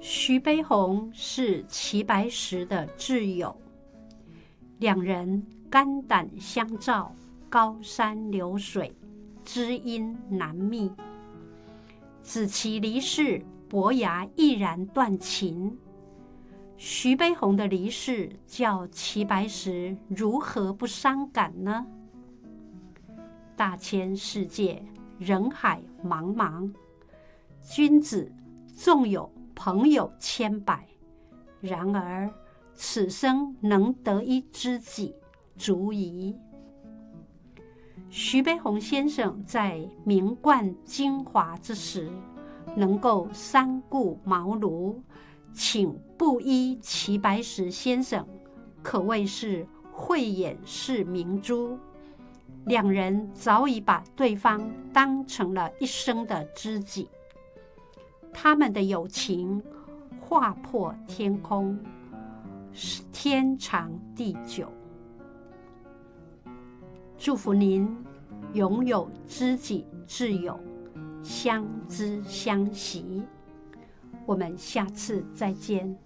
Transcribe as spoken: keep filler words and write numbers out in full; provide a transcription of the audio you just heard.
徐悲鸿是齐白石的挚友，两人肝胆相照，高山流水，知音难觅。子期离世，伯牙毅然断情。徐悲鸿的离世叫齐白石如何不伤感呢？大千世界，人海茫茫，君子纵有朋友千百，然而此生能得一知己，足矣。徐悲鸿先生在名冠京华之时，能够三顾茅庐，请布衣齐白石先生，可谓是慧眼识明珠。两人早已把对方当成了一生的知己，他们的友情划破天空，天长地久。祝福您拥有知己挚友，相知相惜。我们下次再见。